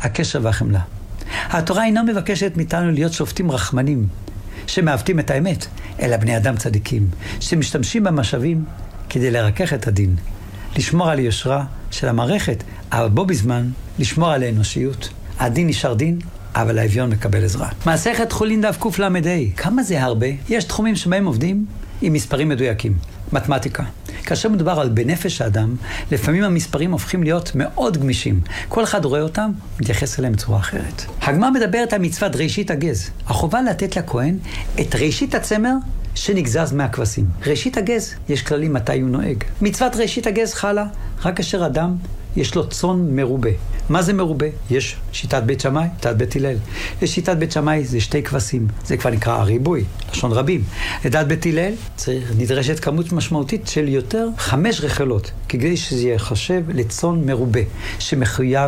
הקשר והחמלה. התורה אינה מבקשת מאיתנו להיות שופטים רחמנים, שמעוותים את האמת, אלא בני אדם צדיקים, שמשתמשים במשאבים כדי לרכך את הדין, לשמור על יושרה של המערכת, אבל בו בזמן לשמור על האנושיות. הדין נשאר דין, אבל האביון מקבל עזרה. מסכת חולין דף קל"ה. כמה זה הרבה? יש תחומים שבהם עובדים עם מספרים מדויקים. מתמטיקה. כאשר מדובר על בנפש האדם, לפעמים המספרים הופכים להיות מאוד גמישים. כל אחד רואה אותם, מתייחס אליהם בצורה אחרת. הגמרא מדברת על מצוות ראשית הגז. החובה לתת לכהן את ראשית הצמר שנגזז מהכבשים. ראשית הגז, יש כללים מתי הוא נוהג. מצוות ראשית הגז חלה רק כאשר אדם יש לו צאן מרובה. מה זה מרובה? יש שיטת בית שמאי, שיטת בית הלל. יש שיטת בית שמאי, זה 2 כבשים. זה כבר נקרא הריבוי, לשון רבים. לדעת בית הלל, נדרשת כמות משמעותית של יותר 5 רחלות, כדי שזה יחשב לצאן מרובה, שמחויב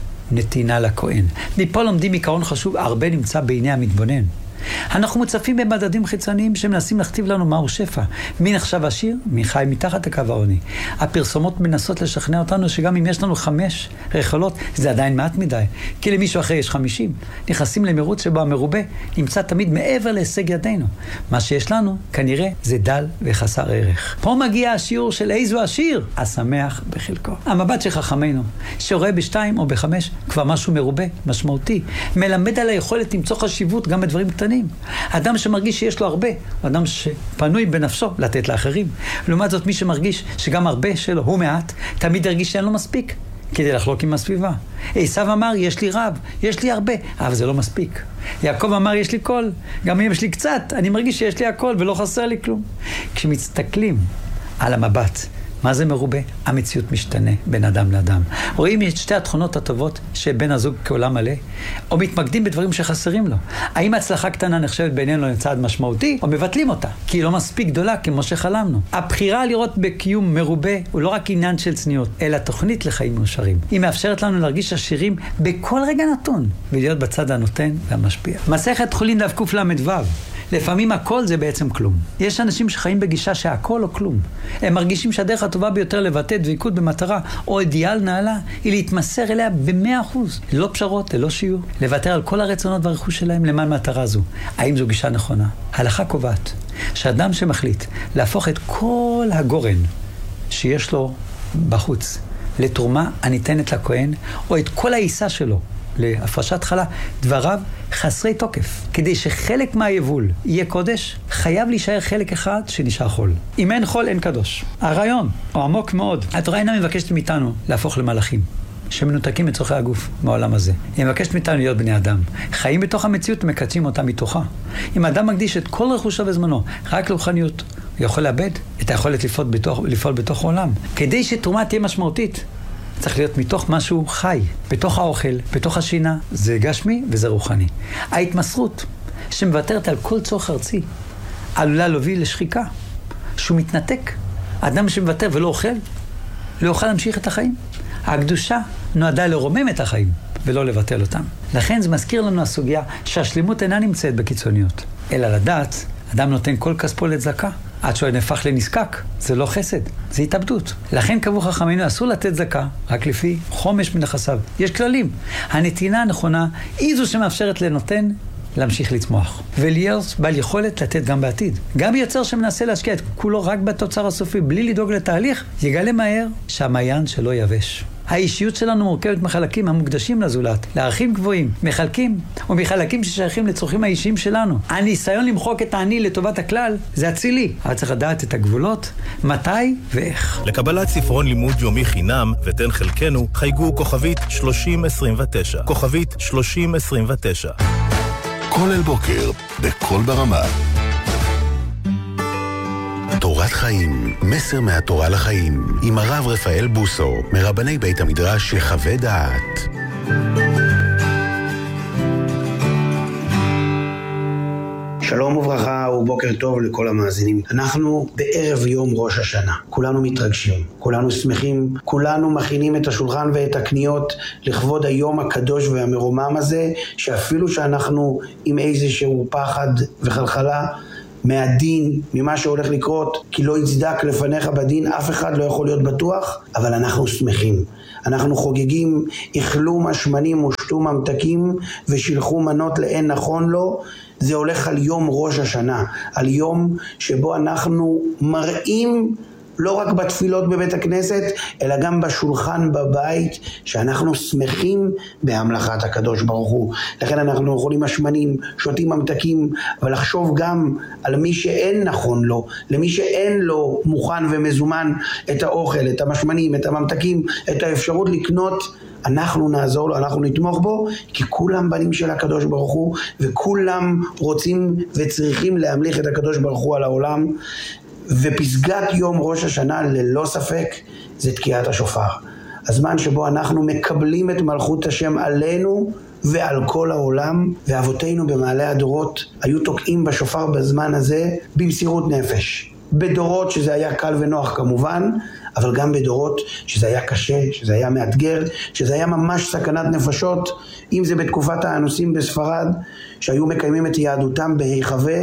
נתינה לכהן. מפה לומדים עיקרון חשוב, הרבה נמצא בעיני המתבונן. אנחנו מוצפים במדדים חיצוניים שמנסים להכתיב לנו מהו שפע. מי נחשב עשיר? מי חי מתחת לקו העוני. הפרסומות מנסות לשכנע אותנו שגם אם יש לנו 5 רחלות, זה עדיין מעט מדי. כי למישהו אחר יש 50. נכנסים למרוץ שבו המרובה נמצא תמיד מעבר להישג ידינו. מה שיש לנו, כנראה, זה דל וחסר ערך. פה מגיע השיעור של איזו עשיר, השמח בחלקו. המבט של חכמינו, שרואה ב2 או ב5 כבר משהו מרובה, משמעותי, מלמד על היכולת למצוא חשיבות גם בדברים קטנים. אדם שמרגיש שיש לו הרבה, הוא אדם שפנוי בנפשו לתת לאחרים. לעומת זאת, מי שמרגיש שגם הרבה שלו הוא מעט, תמיד ירגיש שאין לו מספיק כדי לחלוק עם הסביבה. עשיו אמר, יש לי רב, יש לי הרבה, אבל זה לא מספיק. יעקב אמר, יש לי כל, גם אם יש לי קצת, אני מרגיש שיש לי הכל ולא חסר לי כלום. כשמסתכלים על המבט, מה זה מרובה? המציאות משתנה בין אדם לאדם. רואים את 2 התכונות הטובות שבן הזוג כעולם מלא, או מתמקדים בדברים שחסרים לו. האם הצלחה קטנה נחשבת בינינו לצעד משמעותי, או מבטלים אותה, כי היא לא מספיק גדולה כמו שחלמנו. הבחירה לראות בקיום מרובה הוא לא רק עניין של צניעות, אלא תוכנית לחיים מאושרים. היא מאפשרת לנו להרגיש עשירים בכל רגע נתון, ולהיות בצד הנותן והמשפיע. מסכת חולין דף קל"ו. לפעמים הכל זה בעצם כלום. יש אנשים שחיים בגישה שהכל או כלום. הם מרגישים שהדרך הטובה ביותר לבטא דבקות במטרה או אידיאל נעלה היא להתמסר אליה ב100%. ללא פשרות, ללא שיעור. לוותר על כל הרצונות והרכוש שלהם למען מטרה זו. האם זו גישה נכונה? ההלכה קובעת שאדם שמחליט להפוך את כל הגורן שיש לו בחוץ לתרומה הניתנת לכהן, או את כל העיסה שלו להפרשת חלה, דבריו חסרי תוקף. כדי שחלק מהיבול יהיה קודש, חייב להישאר חלק אחד שנשאר חול. אם אין חול, אין קדוש. הרעיון הוא עמוק מאוד. התורה אינה מבקשת מאיתנו להפוך למלאכים שמנותקים מצורכי הגוף מהעולם הזה. היא מבקשת מאיתנו להיות בני אדם. חיים בתוך המציאות ומקדשים אותה מתוכה. אם אדם מקדיש את כל רכושו וזמנו רק לרוחניות, הוא יכול לאבד את היכולת לפעול בתוך העולם. כדי שתרומה תהיה משמעותית, צריך להיות מתוך משהו חי, בתוך האוכל, בתוך השינה, זה גשמי וזה רוחני. ההתמסרות שמוותרת על כל צורך ארצי, עלולה להוביל לשחיקה, שהוא מתנתק. אדם שמוותר ולא אוכל, לא יוכל להמשיך את החיים. הקדושה נועדה לרומם את החיים, ולא לבטל אותם. לכן זה מזכיר לנו הסוגיה שהשלימות אינה נמצאת בקיצוניות, אלא לדעת, אדם נותן כל כספו לצדקה, עד שהוא נהפך לנזקק. זה לא חסד, זה התאבדות. לכן קבעו חכמינו, אסור לתת צדקה רק לפי חומש מנכסיו. יש כללים. הנתינה הנכונה היא זו שמאפשרת לנותן להמשיך לצמוח, ולהיות בעל יכולת לתת גם בעתיד. גם יוצר שמנסה להשקיע את כולו רק בתוצר הסופי, בלי לדאוג לתהליך, יגלה מהר שהמעיין שלא יבש. האישיות שלנו מורכבת מחלקים המוקדשים לזולת, לערכים גבוהים, מחלקים ומחלקים ששייכים לצרכים האישיים שלנו. הניסיון למחוק את העני לטובת הכלל זה אצילי, אבל צריך לדעת את הגבולות, מתי ואיך. לקבלת ספרון לימוד יומי חינם ותן חלקנו, חייגו כוכבית 3029. כוכבית 3029. כל אל בוקר, בכל ברמה. תורת חיים, מסר מהתורה לחיים, עם הרב רפאל בוסו, מרבני בית המדרש יחווה דעת. שלום וברכה ובוקר טוב לכל המאזינים. אנחנו בערב יום ראש השנה. כולנו מתרגשים, כולנו שמחים, כולנו מכינים את השולחן ואת הקניות לכבוד היום הקדוש והמרומם הזה, שאפילו שאנחנו עם איזשהו פחד וחלחלה, מהדין, ממה שהולך לקרות, כי לא יצדק לפניך בדין, אף אחד לא יכול להיות בטוח, אבל אנחנו שמחים. אנחנו חוגגים, איכלו משמנים ושתו ממתקים ושילחו מנות לאין נכון לו. זה הולך על יום ראש השנה, על יום שבו אנחנו מראים לא רק בתפילות בבית הכנסת, אלא גם בשולחן בבית, שאנחנו שמחים בהמלכת הקדוש ברוך הוא. לכן אנחנו אוכלים משמנים, שותים ממתקים, אבל לחשוב גם על מי שאין נכון לו, למי שאין לו מוכן ומזומן את האוכל, את המשמנים, את הממתקים, את האפשרות לקנות. אנחנו נעזור לו, אנחנו נתמוך בו, כי כולם בנים של הקדוש ברוך הוא, וכולם רוצים וצריכים להמליך את הקדוש ברוך הוא על העולם. ופסגת יום ראש השנה ללא ספק זה תקיעת השופר. הזמן שבו אנחנו מקבלים את מלכות השם עלינו ועל כל העולם, ואבותינו במעלה הדורות היו תוקעים בשופר בזמן הזה במסירות נפש. בדורות שזה היה קל ונוח כמובן, אבל גם בדורות שזה היה קשה, שזה היה מאתגר, שזה היה ממש סכנת נפשות, אם זה בתקופת האנוסים בספרד, שהיו מקיימים את יהדותם בהיחווה,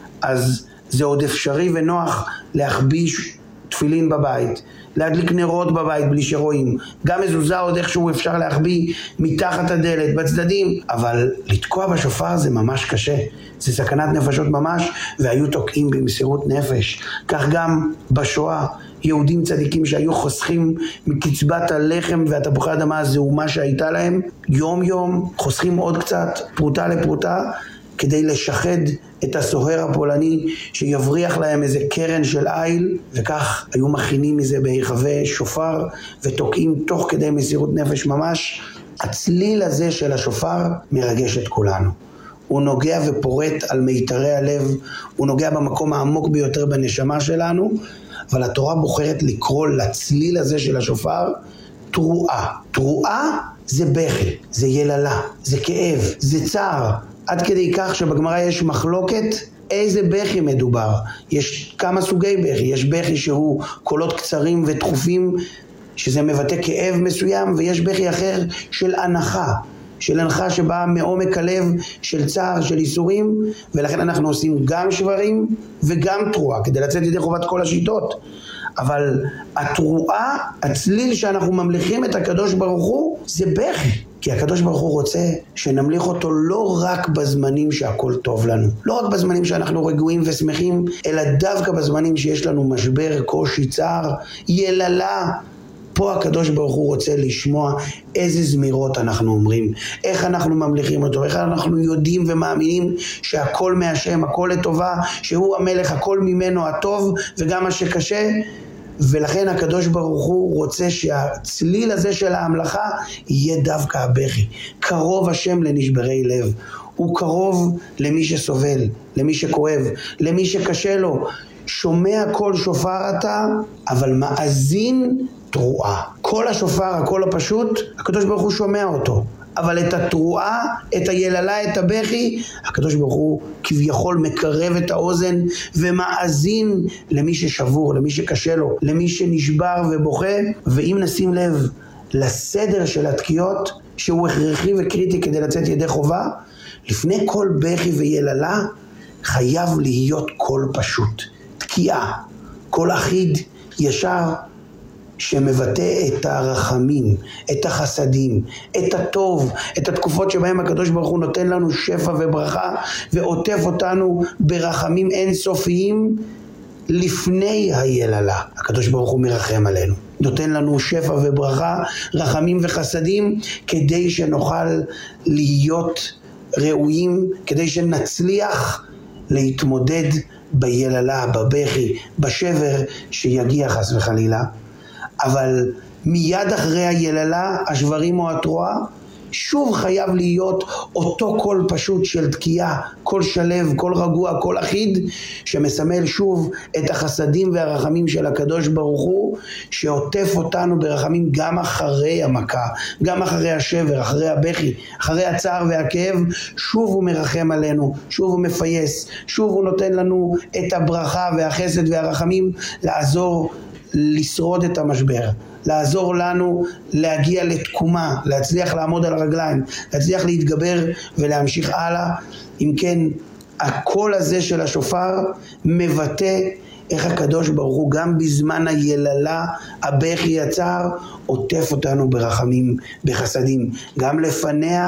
אז זה עוד אפשרי ונוח להחביש תפילין בבית, להדליק נרות בבית בלי שרואים, גם מזוזה עוד איכשהו אפשר להחביא מתחת הדלת, בצדדים, אבל לתקוע בשופר זה ממש קשה, זה סכנת נפשות ממש, והיו תוקעים במסירות נפש. כך גם בשואה, יהודים צדיקים שהיו חוסכים מקצבת הלחם והתפוחי האדמה הזעומה שהייתה להם, יום יום חוסכים עוד קצת, פרוטה לפרוטה, כדי לשחד את הסוהר הפולני שיבריח להם איזה קרן של איל, וכך היו מכינים מזה בהיחווה שופר ותוקעים תוך כדי מסירות נפש ממש. הצליל הזה של השופר מרגש את כולנו. הוא נוגע ופורט על מיתרי הלב, הוא נוגע במקום העמוק ביותר בנשמה שלנו, אבל התורה בוחרת לקרוא לצליל הזה של השופר תרועה. תרועה זה בכי, זה יללה, זה כאב, זה צער. עד כדי כך שבגמרא יש מחלוקת איזה בכי מדובר. יש כמה סוגי בכי, יש בכי שהוא קולות קצרים ותחופים, שזה מבטא כאב מסוים, ויש בכי אחר של הנחה, של הנחה שבאה מעומק הלב, של צער, של איסורים, ולכן אנחנו עושים גם שברים וגם תרועה, כדי לצאת ידי חובת כל השיטות. אבל התרועה, הצליל שאנחנו ממליכים את הקדוש ברוך הוא, זה בכי. כי הקדוש ברוך הוא רוצה שנמליך אותו לא רק בזמנים שהכל טוב לנו, לא רק בזמנים שאנחנו רגועים ושמחים, אלא דווקא בזמנים שיש לנו משבר, קושי, צער, יללה. פה הקדוש ברוך הוא רוצה לשמוע איזה זמירות אנחנו אומרים, איך אנחנו ממליכים אותו, איך אנחנו יודעים ומאמינים שהכל מהשם, הכל לטובה, שהוא המלך, הכל ממנו הטוב וגם מה שקשה. ולכן הקדוש ברוך הוא רוצה שהצליל הזה של ההמלכה יהיה דווקא הבכי. קרוב השם לנשברי לב, הוא קרוב למי שסובל, למי שכואב, למי שקשה לו. שומע כל שופר אתה, אבל מאזין תרועה. כל השופר, הכל הפשוט, הקדוש ברוך הוא שומע אותו. אבל את התרועה, את היללה, את הבכי, הקדוש ברוך הוא כביכול מקרב את האוזן ומאזין למי ששבור, למי שקשה לו, למי שנשבר ובוכה. ואם נשים לב לסדר של התקיעות, שהוא הכרחי וקריטי כדי לצאת ידי חובה, לפני כל בכי ויללה חייב להיות קול פשוט, תקיעה, קול אחיד, ישר, שמבטא את הרחמים, את החסדים, את הטוב, את התקופות שבהם הקדוש ברוך הוא נותן לנו שפע וברכה ועוטף אותנו ברחמים אינסופיים. לפני היללה הקדוש ברוך הוא מרחם עלינו, נותן לנו שפע וברכה, רחמים וחסדים, כדי שנוכל להיות ראויים, כדי שנצליח להתמודד ביללה, בבכי, בשבר שיגיע חס וחלילה. אבל מיד אחרי היללה, השברים או התרועה, שוב חייב להיות אותו קול פשוט של תקיעה, קול שלב, קול רגוע, קול אחיד, שמסמל שוב את החסדים והרחמים של הקדוש ברוך הוא, שעוטף אותנו ברחמים גם אחרי המכה, גם אחרי השבר, אחרי הבכי, אחרי הצער והכאב. שוב הוא מרחם עלינו, שוב הוא מפייס, שוב הוא נותן לנו את הברכה והחסד והרחמים לעזור לשרוד את המשבר, לעזור לנו להגיע לתקומה, להצליח לעמוד על הרגליים, להצליח להתגבר ולהמשיך הלאה. אם כן, הקול הזה של השופר מבטא איך הקדוש ברוך הוא גם בזמן היללה, הבכי הצער, עוטף אותנו ברחמים, בחסדים, גם לפניה